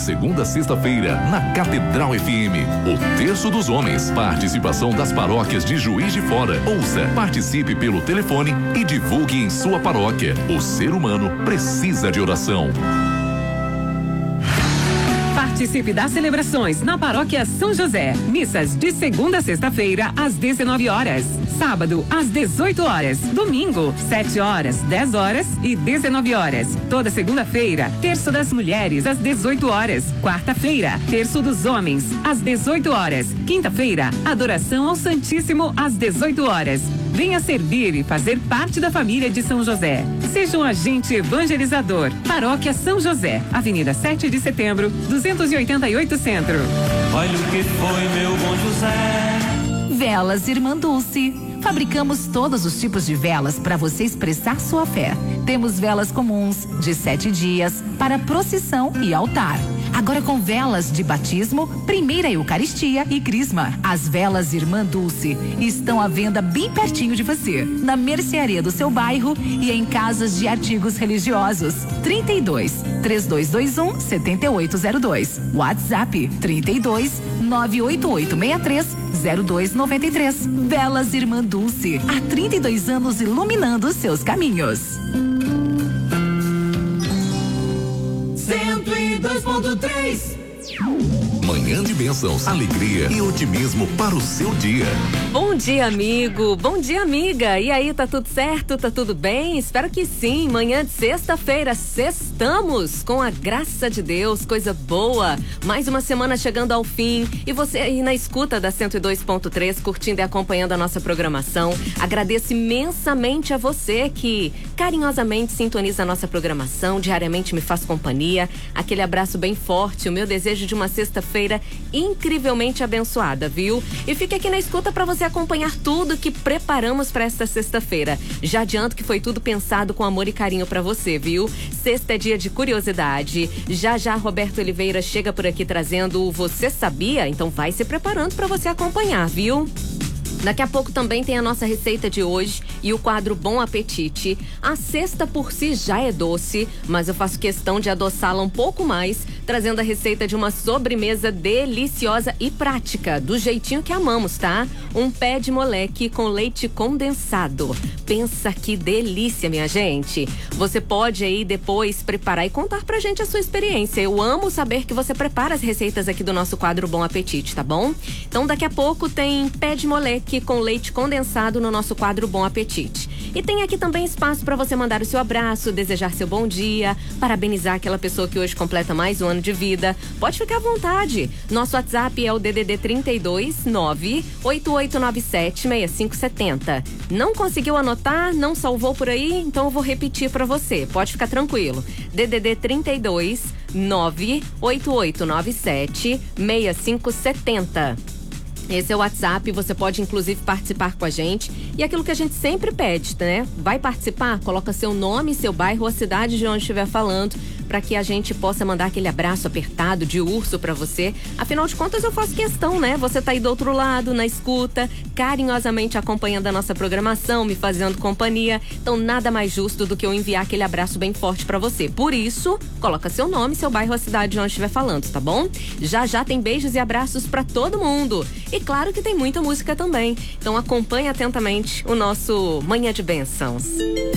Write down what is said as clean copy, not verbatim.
segunda a sexta-feira, na Catedral FM. O Terço dos Homens. Participação das paróquias de Juiz de Fora. Ouça, participe pelo telefone e divulgue em sua paróquia. O ser humano precisa de oração. Participe das celebrações na Paróquia São José. Missas de segunda a sexta-feira, às 19 horas. Sábado, às 18 horas. Domingo, 7 horas, 10 horas e 19 horas. Toda segunda-feira, Terço das Mulheres, às 18 horas. Quarta-feira, Terço dos Homens, às 18 horas. Quinta-feira, Adoração ao Santíssimo, às 18 horas. Venha servir e fazer parte da família de São José. Seja um agente evangelizador. Paróquia São José, Avenida 7 de Setembro, 288 Centro. Olha o que foi, meu bom José. Velas Irmã Dulce. Fabricamos todos os tipos de velas para você expressar sua fé. Temos velas comuns, de 7 dias, para procissão e altar. Agora com velas de batismo, primeira Eucaristia e Crisma. As velas Irmã Dulce estão à venda bem pertinho de você, na mercearia do seu bairro e em casas de artigos religiosos. 32-3221-7802. WhatsApp 32-98863-0293. Velas Irmã Dulce, há 32 anos iluminando seus caminhos. 102.3. Manhã de bênçãos, alegria e otimismo para o seu dia. Bom dia, amigo. Bom dia, amiga. E aí, tá tudo certo? Tá tudo bem? Espero que sim. Manhã de sexta-feira, sextamos com a graça de Deus, coisa boa. Mais uma semana chegando ao fim e você aí na escuta da 102.3, curtindo e acompanhando a nossa programação. Agradeço imensamente a você que carinhosamente sintoniza a nossa programação, diariamente me faz companhia. Aquele abraço bem forte, o meu desejo de uma sexta-feira incrivelmente abençoada, viu? E fique aqui na escuta para você acompanhar tudo que preparamos para esta sexta-feira. Já adianto que foi tudo pensado com amor e carinho para você, viu? Sexta é dia de curiosidade. Já Roberto Oliveira chega por aqui trazendo o Você Sabia? Então vai se preparando para você acompanhar, viu? Daqui a pouco também tem a nossa receita de hoje e o quadro Bom Apetite. A cesta por si já é doce, mas eu faço questão de adoçá-la um pouco mais, trazendo a receita de uma sobremesa deliciosa e prática, do jeitinho que amamos, tá? Um pé de moleque com leite condensado. Pensa que delícia, minha gente. Você pode aí depois preparar e contar pra gente a sua experiência. Eu amo saber que você prepara as receitas aqui do nosso quadro Bom Apetite, tá bom? Então daqui a pouco tem pé de moleque com leite condensado no nosso quadro Bom Apetite. E tem aqui também espaço para você mandar o seu abraço, desejar seu bom dia, parabenizar aquela pessoa que hoje completa mais um ano de vida. Pode ficar à vontade. Nosso WhatsApp é o DDD 32 98897 6570. Não conseguiu anotar? Não salvou por aí? Então eu vou repetir para você. Pode ficar tranquilo. DDD 32 98897 6570. Esse é o WhatsApp, você pode inclusive participar com a gente. E aquilo que a gente sempre pede, né? Vai participar? Coloca seu nome, seu bairro ou a cidade de onde estiver falando, para que a gente possa mandar aquele abraço apertado de urso para você. Afinal de contas, eu faço questão, né? Você tá aí do outro lado, na escuta, carinhosamente acompanhando a nossa programação, me fazendo companhia. Então, nada mais justo do que eu enviar aquele abraço bem forte para você. Por isso, coloca seu nome, seu bairro ou a cidade de onde estiver falando, tá bom? Já tem beijos e abraços para todo mundo. E claro que tem muita música também. Então acompanhe atentamente o nosso Manhã de Bênçãos.